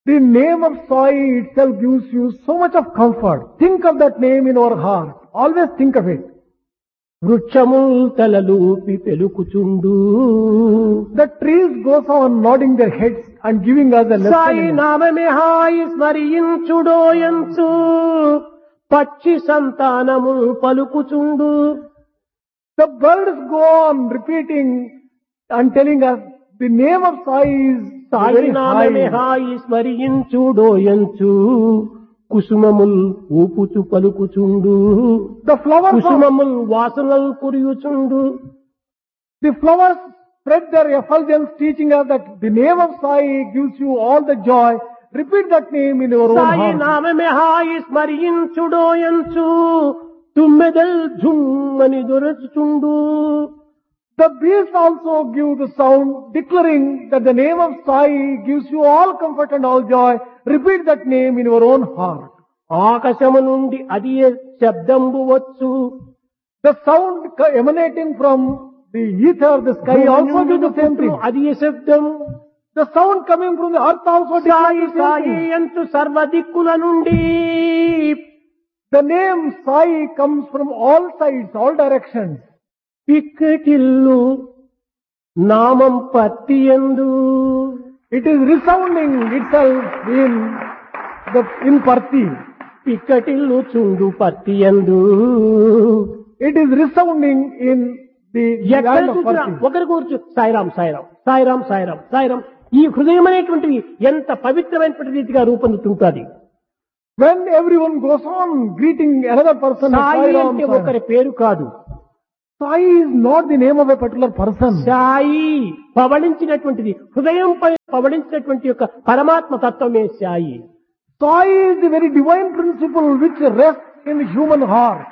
The name of Sai itself gives you so much of comfort. Think of that name in our heart. Always think of it. వృక్షముల్ తలలూపి పెలుకుచుండు The trees goes on nodding their heads and giving us a Sai lesson. నామమే హాయి స్మరించుడోయంచు పక్షి సంతానముల్ పలుకుచుండు The birds go on repeating and telling us the name of Sai is Sai very నామమే high. Hi స్మరించుడోయంచు కుసుమముల్ ఊపుచు పలుకుచుండు The flowers, కుసుమముల్ వాసనలు కురియుచుండు the flowers spread their effulgence, teaching us that the name of Sai gives you all the joy. Repeat that name in your own Sai heart. నామమే హాయి స్మరించుడోయంచు తుమ్మెదల్ ఝుమ్మని దొరచుచుండు The bees also give the sound, declaring that the name of Sai gives you all comfort and all joy. Repeat that name in your own heart. ఆకాశము నుండి అది శబ్దంబు వచ్చు The sound emanating from the ether, the sky also gives the same thing. అది శబ్దం The sound coming from the earth also Sai declares the same Sai thing. అంటూ సర్వ దిక్కుల నుండి The name Sai comes from all sides, all directions. పిక్కటిల్లు నామం పత్తియందు It is resounding itself in Parthi. పిక్కటిల్లు Chundu పత్తియందు It is resounding in the ఎక్కడ land of చూసినా Parthi. ఒకరి కూర్చు సాయిరాం సాయిరాం సాయిరాం సాయిరాం సాయిరాం ఈ హృదయం అనేటువంటిది ఎంత పవిత్రమైనటువంటి రీతిగా రూపొందుతుంటుంది When everyone goes on greeting another person, with Sai Sai Ram, అంటే Sai Ram. ఒకరి పేరు కాదు Sai is not the name of a particular person. Sai పవళించినటువంటిది హృదయంపై పవళించినటువంటి యొక్క పరమాత్మ తత్వమే Sai Sai is the very divine principle which rests in the human heart.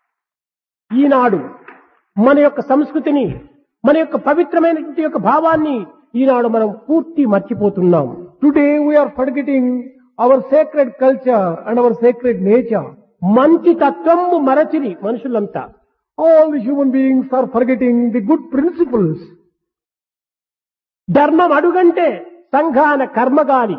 ఈనాడు మన యొక్క సంస్కృతిని మన యొక్క పవిత్రమైనటువంటి యొక్క భావాన్ని ఈనాడు మనం పూర్తి మర్చిపోతున్నాం Today we are forgetting our sacred culture and our sacred nature. మంచి తత్వము మరచిని మనుషులంతా All the human beings are forgetting the good principles. ధర్మం అడుగంటే సంఘాన కర్మగాలి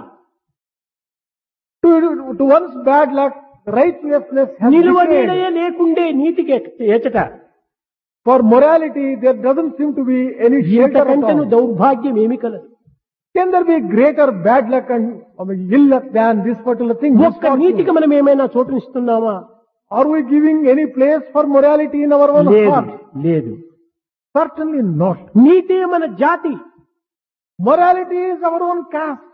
To one's bad luck, righteousness has నిలువ decayed. నీడయే లేకుండే నీతికి ఏచట For morality, there doesn't seem to be any shelter at ఇంతకంటను all. దౌర్భాగ్యం ఏమి కలదు Can there be greater bad luck and ill luck than this particular thing? ఒక్క నీతికి మనం ఏమైనా చోటునిస్తున్నామా Are we giving any place for morality in our own లేదు heart? లేదు Certainly not. నీతి మన జాతి Morality is our own caste.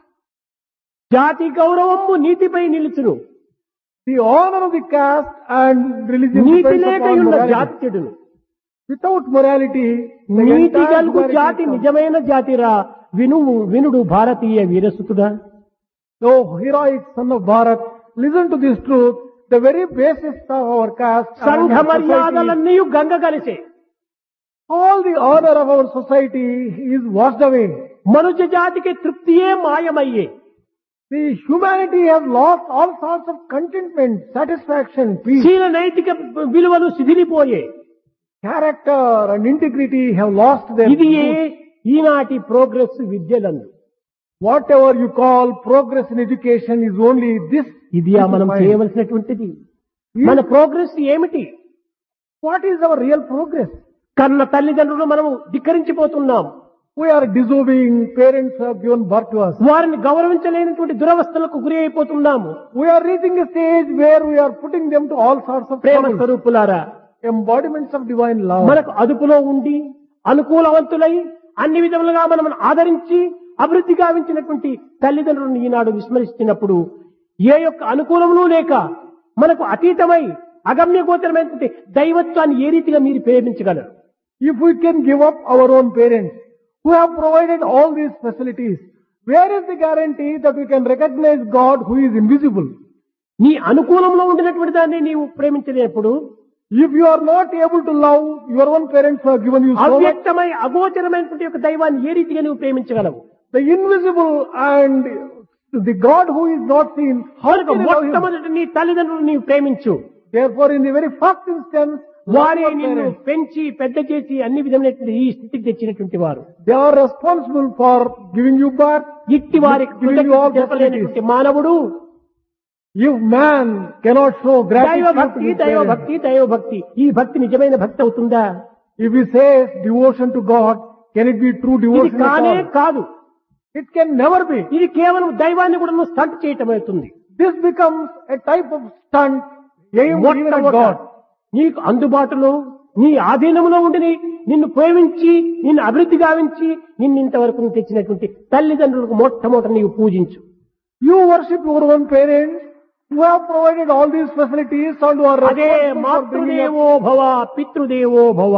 జాతి గౌరవము నీతిపై నిలుచును The honor of the caste and religion NITI depends లేక upon ఉన్న morality. జాతి చెడును Without morality, the NITI entire గలుగు humanity జాతి suffers. నిజమైన జాతిరా వినుడు భారతీయ వీరసుతుడా O heroic son of Bharat, listen to this truth. The very basis of our caste and సంఘ our society, మర్యాదలన్నీ Ganga కలిసే all the honor of our society is washed away. మనుష్య జాతికి తృప్తియే మాయమయ్యే The humanity has lost all sorts of contentment, satisfaction, peace. శీల నైతిక విలువలు శిథిలిపోయే Character and integrity have lost their ఇది roots. ఈనాటి progress విద్యలందు Whatever you call progress in education is only this. ఇది మనం This is చేయవలసినటువంటిది మన ప్రోగ్రెస్ ఏమిటి What is our real progress? కన్న తల్లిదండ్రులు మనము ధిక్కరించిపోతున్నాం We are disobeying parents who have given birth to us. వారిని గౌరవించలేనటువంటి దురవస్థలకు గురి అయిపోతున్నాము We are reaching a stage where we are putting them to all sorts of Prema trouble. స్వరూపులారా Embodiments of divine love. మనకు అదుపులో ఉండి అనుకూలవంతులై అన్ని విధములుగా మనం ఆదరించి అభివృద్ధి గావించినటువంటి తల్లిదండ్రులను ఈనాడు విస్మరిస్తున్నప్పుడు ఏ యొక్క అనుకూలములు లేక మనకు అతీతమై అగమ్య గోచరమైనటువంటి దైవత్వాన్ని ఏ రీతిగా మీరు ప్రేమించగలరు If we can give up our own parents who have provided all these facilities, where is the guarantee that we can recognize God who is invisible? నీ అనుకూలంలో ఉండినటువంటి దాన్ని నీవు ప్రేమించలేనప్పుడు If you are not able to love your own parents who have given you so much, అవ్యక్తమై అగోచరమైనటువంటి యొక్క దైవాన్ని ఏ రీతిగా నువ్వు ప్రేమించగలవు the invisible and the God who is not seen, how కనుక can you love him? మొట్టమొదటి నీ తల్లిదండ్రులు నీవు ప్రేమించు Therefore, in the very first instance, వారే Our నిన్ను parents. పెంచి పెద్ద చేసి అన్ని విధమైనటువంటి ఈ స్థితికి తెచ్చినటువంటి వారు. They are responsible for giving you birth. ఇట్టి వారికి Giving you all చెప్పలేనటువంటి మానవుడు If man cannot show దైవ gratitude to భక్తి his దైవ parents, భక్తి దైవ భక్తి, ఈ భక్తి నిజమైన భక్తి అవుతుందా? if he says devotion to God, can it be true ఇది devotion at కానే all? కాదు. It can never be. ఇది కేవలం దైవాన్ని కూడా స్టంట్ చేయటం అవుతుంది. This becomes a type of stunt aimed even at మొట్టమొదట God. నీకు అందుబాటులో నీ ఆధీనంలో ఉండి నిన్ను ప్రేమించి నిన్ను అభివృద్ధి గావించి నిన్ను ఇంతవరకు తెచ్చినటువంటి తల్లిదండ్రులకు మొట్టమొదట నీవు పూజించు. You worship your own parents who have provided all these facilities and who are అదే responsible for bringing up. మాతృదేవో భవ పితృదేవో భవ.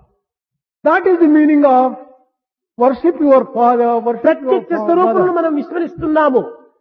That is the meaning of worship your father, worship your ప్రత్యక్ష స్వరూపులను mother. మనం విస్మరిస్తున్నాము.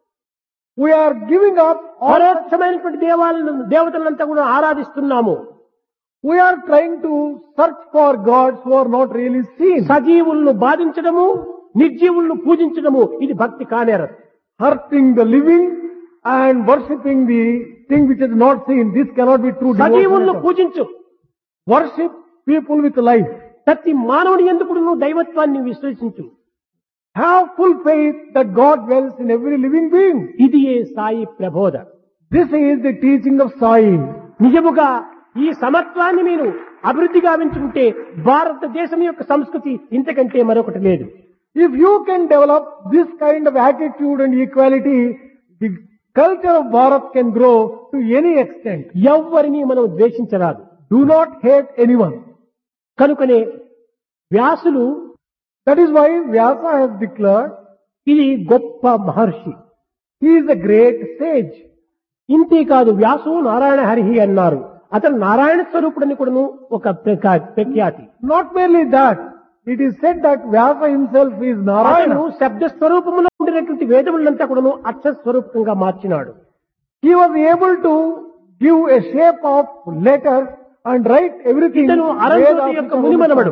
We are giving up all. పరోక్షమైనటువంటి దేవతలంతా కూడా ఆరాధిస్తున్నాము. We are trying to search for gods who are not really seen. సజీవులను బాధించడము నిర్జీవులను పూజించడము ఇది భక్తి కానేరదు. Hurting the living and worshipping the thing which is not seen. This cannot be true devotion. సజీవులను at all. పూజించు. Worship people with life. ప్రతి మానవుని ఎందుకు నువ్వు దైవత్వాన్ని విశ్వసించు. Have full faith that God dwells in every living being. ఇది ఏ సాయి ప్రబోధ. This is the teaching of Sai. నిజముగా ఈ సమత్వాన్ని మీరు అభివృద్ధి గావించుకుంటే భారతదేశం యొక్క సంస్కృతి ఇంతకంటే మరొకటి లేదు. If you can develop this kind of attitude and equality, the culture of Bharat can grow to any extent. ఎవ్వరిని మనం ద్వేషించరాదు. Do not hate anyone. కనుకనే వ్యాసులు That is why Vyasa has declared ఇది గొప్ప మహర్షి. he is a great sage. ఇంతే కాదు, వ్యాసు నారాయణ హరిహి అన్నారు. అతను నారాయణ స్వరూపుడని కూడాను ఒక ప్రఖ్యాతి. Not merely that, it is said that Vyasa himself is అతను Narayana. శబ్ద స్వరూపంలో ఉండినటువంటి వేదములంతా కూడాను అక్షర స్వరూపంగా మార్చినాడు. He was able to give a shape of letters and write everything. ఇతను అరంజ్యోతి యొక్క మునిమనవడు.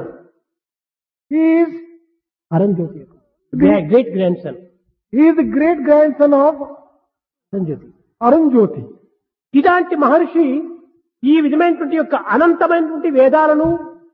He is అరంజ్యోతి యొక్క great grand son. the great grandson of అరంజ్యోతి. Aranjoti. ఇలాంటి మహర్షి ఈ విధమైనటువంటి యొక్క అనంతమైనటువంటి వేదాలను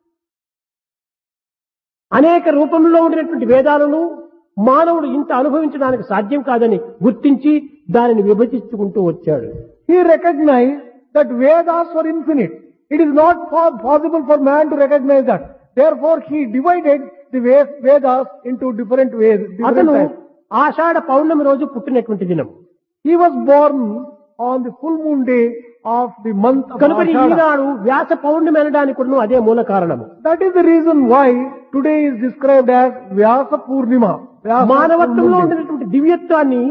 అనేక రూపంలో ఉండినటువంటి వేదాలను మానవుడు ఇంత అనుభవించడానికి సాధ్యం కాదని గుర్తించి దానిని విభజించుకుంటూ వచ్చాడు. He recognized that Vedas were infinite. It is not possible for man to recognize that. Therefore, he divided the Vedas into different ways. అతను ఆషాఢ పౌర్ణమి రోజు పుట్టినటువంటి దినం. He was born on the full moon day of the month of కనుక Ashada. ఈనాడు వ్యాస పౌర్ణమి అనడానికి కూడా అదే మూల కారణము. That is the reason why today is described as Vyasa Purnima. Vyasa మానవత్వంలో full moon day. ఉండినటువంటి దివ్యత్వాన్ని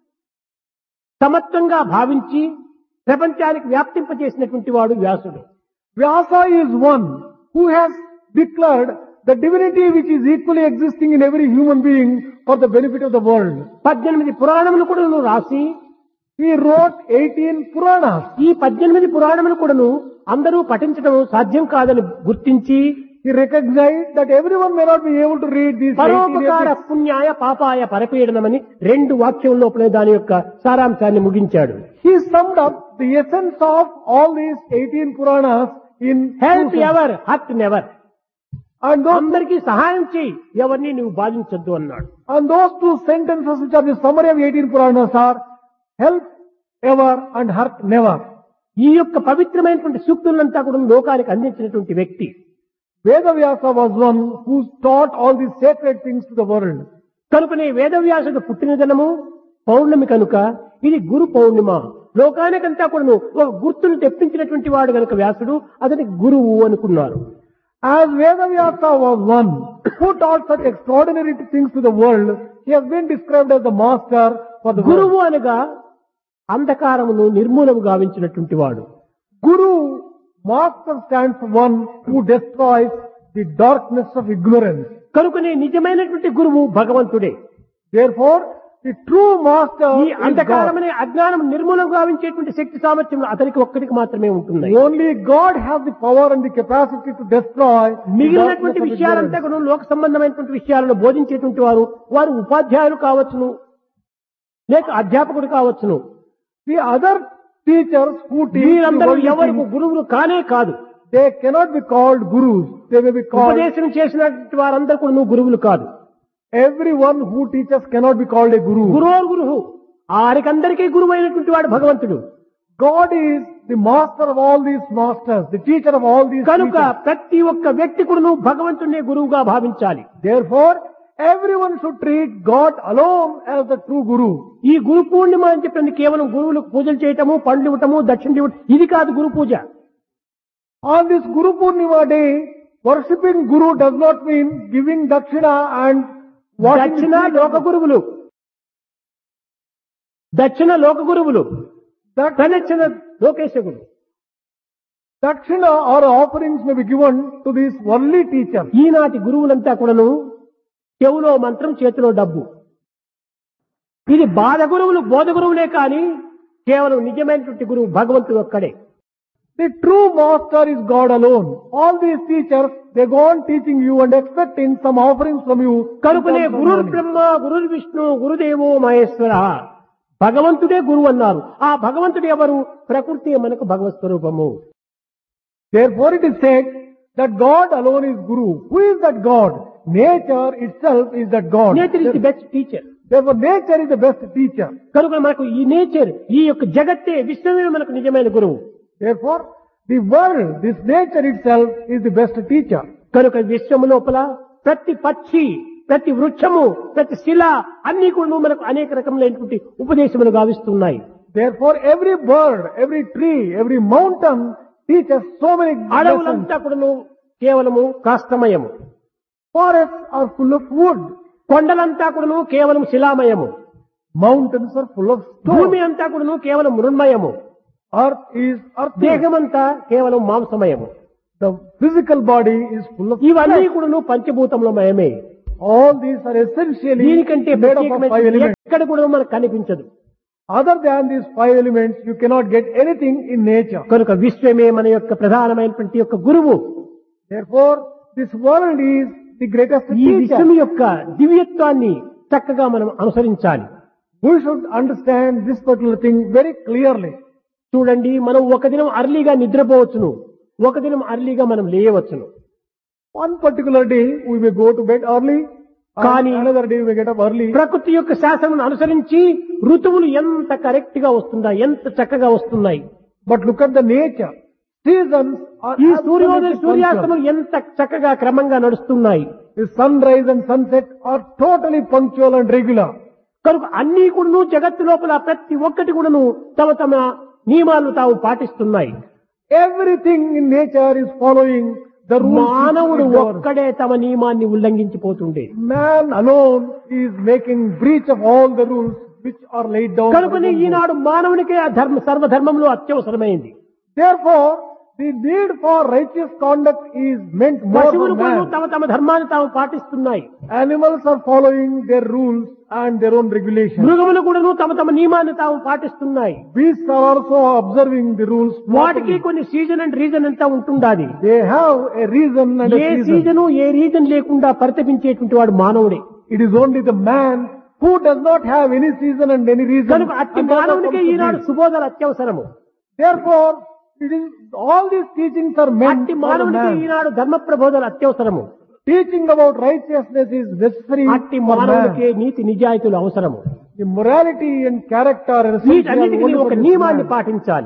సమత్వంగా భావించి ప్రపంచానికి వ్యాప్తింపజేసినటువంటి వాడు వ్యాసుడు. Vyasa is one who has declared the divinity which is equally existing in every human being for the benefit of the world. 18 పురాణములు కూడాను రాసి He wrote 18 Puranas. ఈ 18 పురాణములు కూడాను అందరూ పఠించడం సాధ్యం కాదని గుర్తించి He recognized that everyone may not be able to read these 18 పరోపకార epics. పుణ్యాయ పాపాయ పరపీడనమని 2 వాక్యం లోపలే దాని యొక్క సారాంశాన్ని ముగించాడు. He summed up the essence of all these 18 Puranas in help two ever hurt never. and those, అందరికీ సహాయం చేయి, ఎవరిని నువ్వు బాధించొద్దు అన్నాడు. and those 2 sentences which are the summary of 18 Puranas are help ever and hurt never. ఈ యొక్క పవిత్రమైనటువంటి సూక్తులంతా కూడా లోకానికి అందించినటువంటి వ్యక్తి. Vedavyasa was one who taught all these sacred things to the world. కనుకనే వేదవ్యాసుడు పుట్టిన దినము పౌర్ణమి కనుక ఇది గురు పౌర్ణిమ. లోకానికంతా కూడాను ఒక గుర్తును తెప్పించినటువంటి వాడు కనుక వ్యాసుడు అతనికి గురువు అనుకున్నారు. As Vedavyasa was one who taught such extraordinary things to the world, he has been described as the master for the world. గురువు అనగా అంధకారమును నిర్మూలము గావించినటువంటి వాడు. Guru, master stands for one who destroys the darkness of ignorance. కనుకనే నిజమైనటువంటి గురువు భగవంతుడే. Therefore, the true master ఈ is God. అంధకారమనే అజ్ఞానం నిర్మూలన గావించేటువంటి శక్తి సామర్థ్యం అతనికి ఒక్కడికి మాత్రమే ఉంటుంది. Only God has the power and the capacity to destroy the darkness మిగిలినటువంటి of విషయాలంతా ignorance. కూడా లోక సంబంధమైనటువంటి విషయాలను బోధించేటువంటి వారు ఉపాధ్యాయులు కావచ్చును, లేక అధ్యాపకుడు కావచ్చును. The other teachers who teach the వీరందరూ world ఎవరికి things, గురువులు కానే కాదు. they cannot be called gurus. They may be called, ఉపదేశం చేసినటువంటి వారందరూ కూడా నువ్వు గురువులు కాదు. everyone who teaches cannot be called a guru. గురువు గురువు ఆరికందరికీ గురువు అయినటువంటి వాడు భగవంతుడు. God is the master of all these masters, the teacher of all these కనుక teachers. ప్రతి ఒక్క వ్యక్తి కూడా నువ్వు భగవంతుడినే గురువుగా భావించాలి. Therefore, everyone should treat God alone as the true guru. ఈ గురు పూర్ణిమ అని చెప్పినది కేవలం గురువులకు పూజలు చేయటము, పండ్లు ఇవ్వటము, దక్షిణ ఇవ్వటం ఇది కాదు గురు పూజ. On this Guru Purnima day, worshipping Guru does not mean giving dakshina and washing దక్షిణ his feet. లోక గురువులు, దక్షిణ లోక గురువులు, ప్రదక్షిణ లోకేశ గురు. Dakshina or offerings may be given to these worldly teachers. ఈనాటి గురువులంతా కూడాను చెవులో మంత్రం, చేతిలో డబ్బు. ఇది బాధ గురువులు, బోధ గురువులే కానీ కేవలం నిజమైనటువంటి గురువు భగవంతుడు ఒక్కడే. The true master is God alone. All these teachers, they go on teaching you and expecting some offerings from you. కనుకనే గురుర్ బ్రహ్మ, గురుర్ విష్ణు, గురుదేవో మహేశ్వర. భగవంతుడే గురువు అన్నారు. ఆ భగవంతుడు ఎవరు? ప్రకృతి మనకు భగవత్ స్వరూపము. Therefore it is said that God alone is Guru. Who is that God? Nature itself is that God. Nature is the best teacher. Therefore nature is the best teacher. కనుక మనకు ఈ నేచర్, ఈ యొక్క జగత్తే, విశ్వమే మనకు నిజమైన గురువు. Therefore the world, this nature itself is the best teacher. కనుక విశ్వము లోపల ప్రతి పక్షి, ప్రతి వృక్షము, ప్రతి శిల అన్ని కూడా మనకు అనేక రకములైనటువంటి ఉపదేశములు గావిస్తున్నాయి. Therefore every bird, every tree, every mountain teaches so many lessons. అడవులంతా కూడా కేవలము కాష్టమయము, Forests are full of wood. కొండలంతా కూడా కేవలం శిలామయము, Mountains are full of భూమి stone. అంతా కూడా కేవలం మృన్మయము, Earth is earthy. దేహమంతా కేవలం మాంసమయము. The physical body is full of ఇవన్నీ flesh. కూడా పంచభూతముల మయమే. All these are essentially దీనికంటే made up of 5 ప్రత్యేకమైన elements. ఎక్కడ కూడా మనకు కనిపించదు. Other than these 5 elements, you cannot get anything in nature. కనుక విశ్వమే మన యొక్క ప్రధానమైనటువంటి యొక్క గురువు. Therefore, this world is the greatest ఈ విశ్వం teacher. యొక్క దివ్యత్వాన్ని చక్కగా మనం అనుసరించాలి. We should understand this particular thing very clearly. చూడండి, మనం ఒక దినం అర్లీగా నిద్రపోవచ్చును, ఒక దినం అర్లీగా మనం లేయవచ్చును. One particular day, we may go to bed early, and కానీ another day we may get up early. ప్రకృతి యొక్క శాసనం అనుసరించి ఋతువులు ఎంత కరెక్ట్ గా వస్తున్నాయి, ఎంత చక్కగా వస్తున్నాయి. But look at the nature. Seasons are ఈ సూర్యోదయ absolutely సూర్యాస్తమం punctual. ఎంత చక్కగా క్రమంగా నడుస్తున్నాయి. The sunrise and sunset are totally punctual and regular. కనుక అన్ని కూడాను జగత్తు లోపల ప్రతి ఒక్కటి కూడాను తమ తమ నియమాలను తాము పాటిస్తున్నాయి. Everything in nature is following the rules. మానవుడు which it governs. ఒక్కడే తమ నియమాన్ని ఉల్లంఘించిపోతుండే. Man alone is making breach of all the rules which are laid down. for కనుకనే him. ఈనాడు మానవునికే ఆ సర్వధర్మంలో అత్యవసరమైంది. Therefore, the need for righteous conduct is meant more పశువులు for కూడా man. తమ తమ ధర్మాన్ని తాము పాటిస్తున్నాయి. Animals are following their rules and their own regulations. మృగములు కూడా తమ తమ నియమాన్ని తాము పాటిస్తున్నాయి. Beasts are also observing the rules. వాటికి properly. కొన్ని సీజన్ అండ్ రీజన్ అంతా ఉంటుండాది. They have a reason and a A season. Season A reason లేకుండా పరితపించేటువంటి వాడు మానవుడే. It is only the man who does not have any season and any reason. కనుక అట్టి and therefore మానవునికే comes to Eenadu this. సుబోధలు అత్యవసరము. Therefore, it is all these teachings are meant అట్టి for the మానవునికే man. ఈనాడు ధర్మ ప్రబోధలు అత్యవసరము. Teaching about righteousness is necessary అట్టి for మానవునికే man. నీతి నిజాయితీలు అవసరము. The morality and character are essential వీటన్నిటికీ only ఒక for this నియమాన్ని man. పాటించాలి.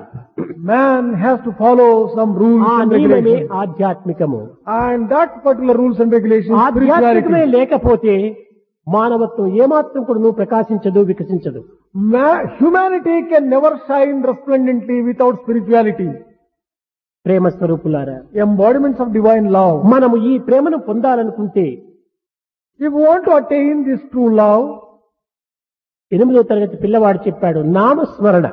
Man has to follow some rules ఆ and నియమమే regulations. ఆధ్యాత్మికము. And that particular rules and regulations, ఆధ్యాత్మికమే spirituality. లేకపోతే మానవత్వం ఏమాత్రం కూడా నువ్వు ప్రకాశించదు, వికసించదు. Humanity can never shine resplendently without spirituality. ప్రేమ స్వరూపులారా, Embodiments of divine love. మనము ఈ ప్రేమను పొందాలనుకుంటే If we want to attain this true love, 8వ తరగతి పిల్లవాడు చెప్పాడు నామస్మరణ.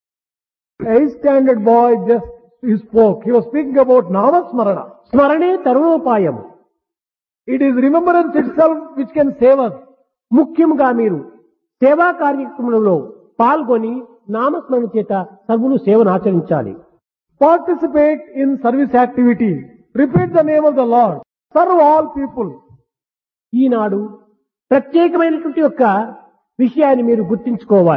a standard boy he spoke. He was speaking about Namasmarana. స్మరణే తరుణోపాయము. It is remembrance itself which can save us. ముఖ్యంగా మీరు సేవా కార్యక్రమంలో పాల్గొని నామస్మరణ చేత సర్వులు సేవను ఆచరించాలి. Participate in service activity. Repeat the name of the Lord. Serve all people. ఈనాడు ప్రత్యేకమైనటువంటి యొక్క విషయాన్ని మీరు గుర్తించుకోవాలి.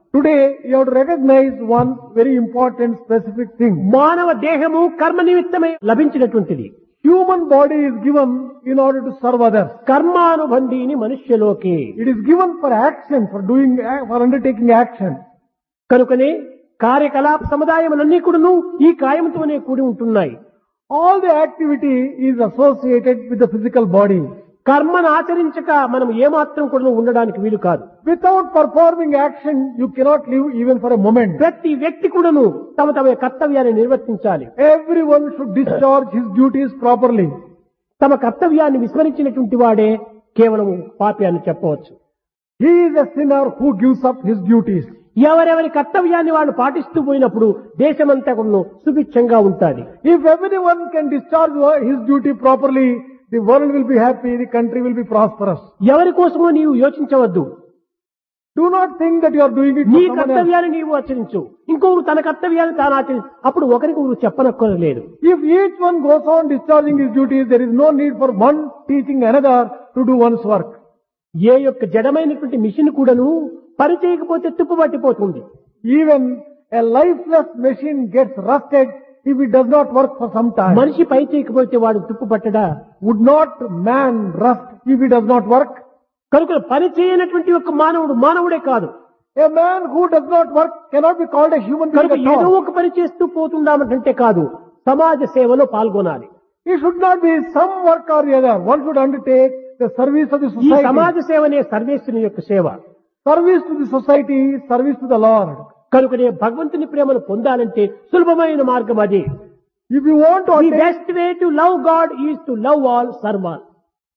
Today, you have to recognize one very important specific thing. మానవ దేహము కర్మ నిమిత్తమే లభించినటువంటిది. Human body is given in order to serve others. కర్మానుబంధీని మనుష్యలోకి. It is given for action, for undertaking action. కనుకనే కార్యకలాప సముదాయములన్నీ కూడాను ఈ కాయముతోనే కూడి ఉంటున్నాయి. All the activity is associated with the physical body. కర్మను ఆచరించక మనం ఏమాత్రం కూడా ఉండడానికి వీలు కాదు. Without performing action, you cannot live even for a moment. ప్రతి వ్యక్తి కూడాను తమ తమ కర్తవ్యాన్ని నిర్వర్తించాలి. Everyone should discharge his duties properly. తమ కర్తవ్యాన్ని విస్మరించినటువంటి వాడే కేవలం పాపి అని చెప్పవచ్చు. He is a sinner who gives up his duties. ఎవరెవరి కర్తవ్యాన్ని వాళ్ళు పాటిస్తూ పోయినప్పుడు దేశమంతా కూడా సుభిక్షంగా ఉంటుంది. If everyone can discharge his duty properly, the world will be happy, the country will be prosperous. ఎవరి కోసమో నీవు యోచించవద్దు. Do not think that you are doing it నీ for someone else. కర్తవ్యాన్ని నీవు ఆచరించు, ఇంకొకరు తన కర్తవ్యాన్ని తాను ఆచరించు. అప్పుడు ఒకరికి ఒకరు చెప్పనక్కర్లేదు. If each one goes on discharging his duties, there is no need for one teaching another to do one's work. ఏ యొక్క జడమైనటువంటి మిషన్ కూడాను పని చేయకపోతే తుప్పు పట్టిపోతుంది. Even a lifeless machine gets rusted if it does not work for some time. మనిషి పై చేయకపోతే వాడు తుప్పు పట్టడా? Would not man rust if he does not work? కనుక పని చేయనటువంటి ఒక మానవుడే కాదు. A man who does not work cannot be called a human being కనుక at ఏదో all. ఒక పని చేస్తూ పోతుందామంటే కాదు, సమాజ సేవలో పాల్గొనాలి. It should not be some work or the other. One should undertake the service of the ఈ society. సమాజ సేవనే సర్వేశ్వరుని యొక్క సేవ. Service to the society, service to the Lord. కనుకనే భగవంతుని ప్రేమను పొందాలంటే సులభమైన మార్గం అది. If you want to the attain, best way to love God is to love all, serve all.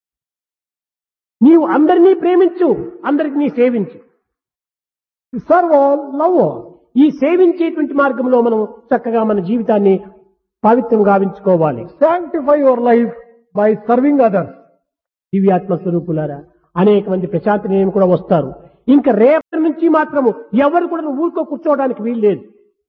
నీవు అందరినీ ప్రేమించు, అందరికి నీ సేవించు. serve all, love all. ఈ సేవించేటువంటి మార్గంలో మనం చక్కగా మన జీవితాన్ని పవిత్రం గావించుకోవాలి. Sanctify your life by serving others. దివ్యాత్మ స్వరూపులారా, అనేక మంది ప్రశాంతి నిలయం కూడా వస్తారు. ఇంకా రేపటి నుంచి మాత్రము ఎవరు కూడా ఊరుకో కూర్చోవడానికి వీలు లేదు.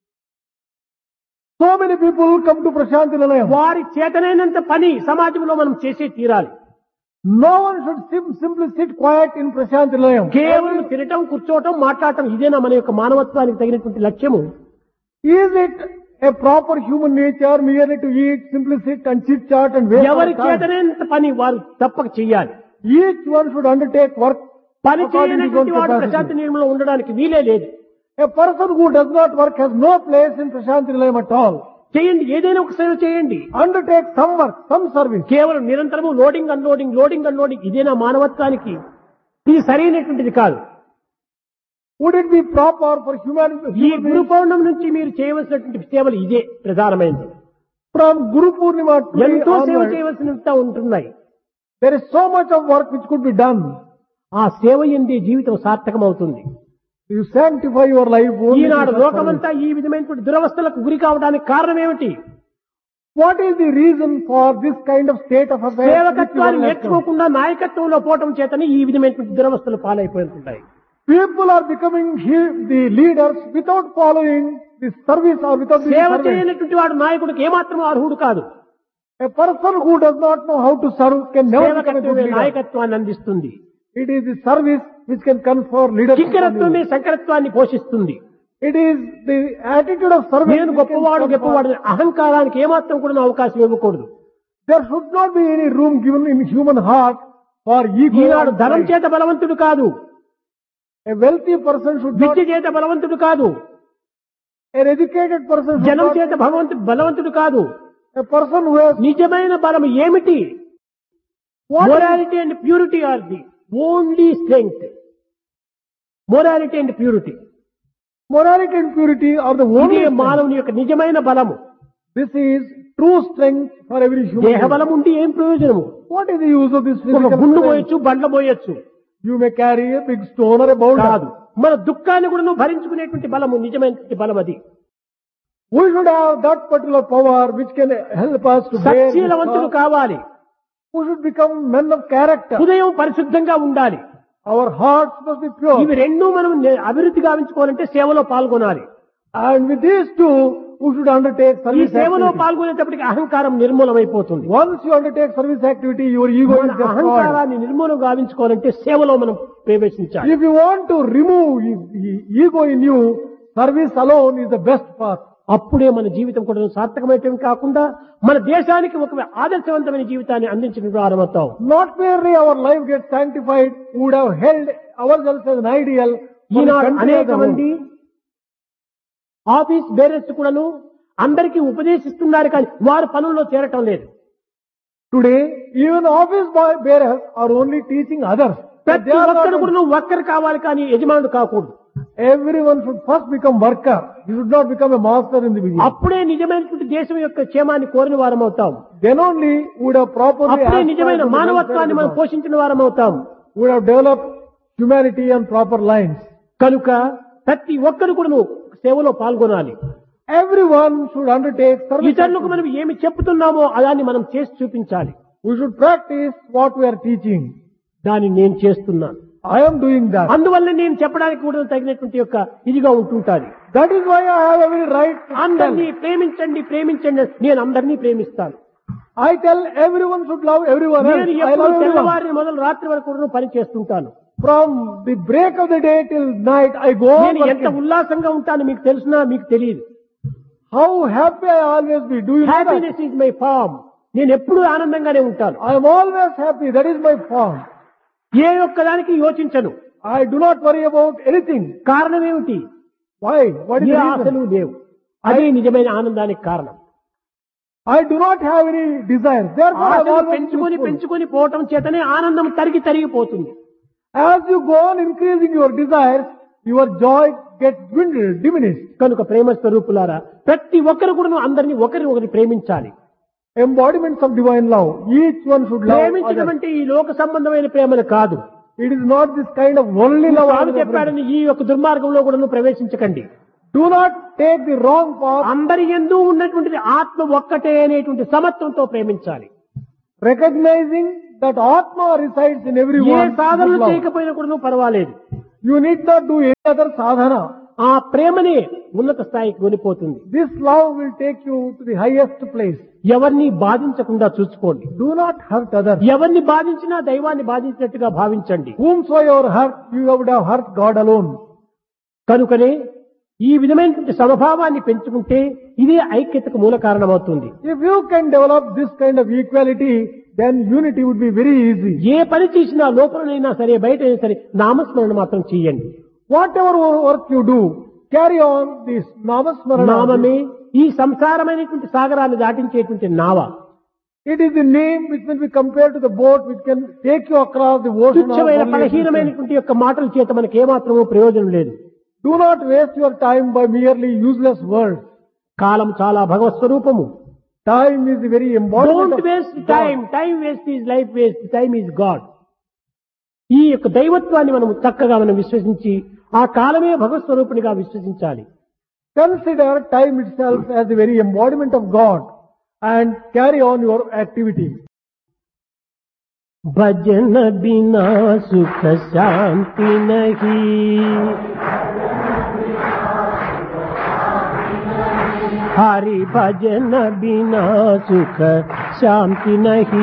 So many people come to Prashanti Nilayam. వారి చేతనైనంత పని సమాజంలో మనం చేసే తీరాలి. No one should simply sit quiet in Prashanti Nilayam. కేవలం తినటం, కూర్చోవటం, మాట్లాడటం ఇదేనా మన యొక్క మానవత్వానికి తగినటువంటి లక్ష్యము? Is it a proper human nature merely to eat, simply sit and chit chat and waste ఎవరి our time? చేతనైనంత పని వారు తప్పక చెయ్యాలి. Each one should undertake work పని according to his own చేయనటువంటి వాడు capacity. ప్రశాంతి నిలయంలో ఉండడానికి వీలే లేదు. A person who does not work has no place in Prashanti Nilayam at all. చేయండి, ఏదైనా ఒక సేవ చేయండి. Undertake some work, some service. కేవలం నిరంతరము లోడింగ్ అన్లోడింగ్ ఇదేనా మానవత్వానికి? ఇది సరైనటువంటిది కాదు. Would it be proper for ఈ human గురు పౌర్ణమి నుంచి మీరు చేయవలసినటువంటి సేవలు ఇదే ప్రధానమైనది. from Guru Purnima to ఎంతో సేవ onward, చేయవలసినంత ఉంటున్నాయి. there is so much of work which could be done. ఆ సేవ ఎందే జీవితం సార్థకం అవుతుంది. You sanctify your life only Eenadu through such service. లోకమంతా ఈ విధమైనటువంటి దురవస్థలకు గురి కావడానికి కారణం ఏమిటి? What is the reason for this kind of state of affairs? సేవకత్వాన్ని నేర్చుకోకుండా నాయకత్వంలో పోవటం చేతనే ఈ విధమైనటువంటి దురవస్థలు పాలైపోతుంటాయి. People are becoming the leaders without following the service or without the సేవ service. చేయనటువంటి వాడు నాయకుడికి ఏమాత్రం అర్హుడు కాదు. A person who does not know how to serve can never become a good సేవకత్వమే leader. నాయకత్వాన్ని అందిస్తుంది. It is the service which can confer leadership. on కింకరత్వమే you. శంకరత్వాన్ని పోషిస్తుంది. It is the attitude of service. నేను which can గొప్పవాడు confer- గొప్పవాడు అహంకారానికి ఏమాత్రం కూడా అవకాశం ఇవ్వకూడదు. There should not be any room given in human heart for ego. Eenadu and ధనం pride. చేత బలవంతుడు కాదు, A wealthy person should not. విద్య చేత బలవంతుడు కాదు, An educated person should జనం not. చేత బలవంతుడు కాదు. A person who has నిజమైన బలం ఏమిటి? Morality and purity are the only strength. Morality and purity morality and purity are the only. ఇదే strength. మానవుని యొక్క నిజమైన బలము. This is true strength for every human. దేహ being. బలం ఉండి ఏం ప్రయోజనము? What is the use of this ఒక physical గుండు strength? పోయొచ్చు, Bandla పోయొచ్చు You may carry a big stone or a boulder. కాదు. మన దుఃఖాన్ని కూడా భరించుకునేటువంటి బలము నిజమైనటువంటి బలం అది. We should have that particular power which can help us to bear this సత్శీలవంతులు power. కావాలి. We should become men of character. హృదయం పరిశుద్ధంగా ఉండాలి. Our hearts must be pure. ఇవి రెండూ మనం అభివృద్ధి గావించుకోవాలంటే సేవలో పాల్గొనాలి. And with these two, who should undertake ఈ service సేవలో activity. పాల్గొనేటప్పటికి అహంకారం నిర్మూలమైపోతుంది. Once you undertake service activity, your ego is మన destroyed. అహంకారాన్ని నిర్మూలన గావించుకోవాలంటే సేవలో మనం ప్రవేశించాలి. If you want to remove ego in you, service alone is the best path. అప్పుడే మన జీవితం కూడా సార్థకమైనవి కాకుండా మన దేశానికి ఒక ఆదర్శవంతమైన జీవితాన్ని అందించిన ప్రారంభమవుతాం. Not merely our life gets sanctified, we would have held ourselves as an ideal. for the Eenadu country as అనేక a whole. మంది ఆఫీస్ బేరర్స్ కూడాను అందరికీ ఉపదేశిస్తున్నారు కానీ వారు పనుల్లో చేరటం లేదు. Today, even office bearers are only teaching others. But ప్రతి they are ఒక్కరు not. కూడా వర్కర్ కావాలి కానీ యజమానుడు కాకూడదు. Everyone should first become worker. You should not become a master in the beginning. అప్పుడే నిజమైనటువంటి దేశం యొక్క క్షేమాన్ని కోరిన వారం అవుతాం. Then only would have properly అప్పుడే aspired నిజమైన to the మానవత్వాన్ని మనం welfare of the పోషించిన వారం అవుతాం. world. Would have developed humanity on proper lines. కనుక ప్రతి ఒక్కరు కూడా సేవలో పాల్గొనాలి. Everyone should undertake service. ఇతరులకు మనం ఏమి చెప్తున్నామో దాన్ని మనం చేసి చూపించాలి. We should practice what we are teaching. దాన్ని నేను చేస్తున్నాను. I am doing that. అందువల్ల నేను చెప్పడానికి కూడా తగినటువంటి యొక్క ఇదిగా ఉంటుంటాది. That is why I have every right to అందరినీ tell. ప్రేమించండి ప్రేమించండి, నేను అందరినీ ప్రేమిస్తాను. I tell everyone should love everyone else. నేను I ఎప్పుడు love everyone. తెల్లవారిని మొదలు రాత్రి వరకు కూడా పని చేస్తుంటాను. From the break of the day till night, I go on నేను ఎంత working. ఉల్లాసంగా ఉంటాను మీకు తెలుసునా మీకు తెలియదు. How happy I always be. Do you know that? Happiness is my form. నేను ఎప్పుడు ఆనందంగానే ఉంటాను. I am always happy. That is my form. ఏ ఒక్క దానికి యోచించను. I do not worry about anything. కారణం ఏమిటి? Why? What is A the ఆశలు reason? లేవు. అదే నిజమైన ఆనందానికి కారణం. I do not have any desires. Therefore, I am ఆశలు always పెంచుకొని peaceful. పెంచుకొని పోవటం చేతనే ఆనందం తరిగిపోతుంది. As you go on increasing your desires, your joy gets dwindled, diminished. కనుక ప్రేమ స్వరూపులారా ప్రతి ఒక్కరు కూడా అందరినీ ఒకరిని ప్రేమించాలి. Embodiments of divine love. Each one should love ప్రేమించడం others. అంటే ఈ లోక సంబంధమైన ప్రేమను కాదు. It is not this kind of worldly love. స్వామి చెప్పాడని ఈ యొక్క దుర్మార్గంలో కూడా ప్రవేశించకండి. Do not take the wrong path. అందరి యందు ఉన్నటువంటిది ఆత్మ ఒక్కటే అనేటువంటి సమత్వంతో ప్రేమించాలి. Recognizing that Atma resides in A everyone. సాధనలు should love. చేయకపోయినా కూడా పర్వాలేదు. You need not do any other sadhana. ఆ ప్రేమనే ఉన్నత స్థాయికి కొనిపోతుంది. This love will take you to the highest place. ఎవరిని బాధించకుండా చూసుకోండి. Do not hurt others. ఎవరిని బాధించినా దైవాన్ని బాధించినట్టుగా భావించండి. Whomsoever hurt, you would have hurt God alone. కనుకనే ఈ విధమైనటువంటి సమభావాన్ని పెంచుకుంటే ఇదే ఐక్యతకు మూల కారణమవుతుంది. If you can develop this kind of equality, then unity would be very easy. ఏ పని చేసినా లోపలనైనా సరే బయటైనా సరే నామస్మరణ మాత్రం చేయండి. Whatever work you do, carry on this namasmarana. నామమే ఈ సంసారమైనటువంటి సాగరాన్ని దాటించేటువంటి నావ. It is the name which will be compared to the boat which can take you across the ocean. of తుచ్చమైన worldly existence. బలహీనమైనటువంటి యొక్క మాటల చేత మనకి ఏమాత్రమూ ప్రయోజనం లేదు. Do not waste your time by merely useless words. కాలం చాలా భగవత్ స్వరూపము. Time is the very embodiment don't of waste God. Time. Time waste is life waste. Time is God. ఈ యొక్క దైవత్వాన్ని మనం చక్కగా మనం విశ్వసించి ఆ కాలమే భగవత్ స్వరూపునిగా విశ్వసించాలి. Consider time itself as the very embodiment of God and carry on your activity. भजन बिना सुख शांति नहीं, हरि भजन बिना सुख शांति नहीं।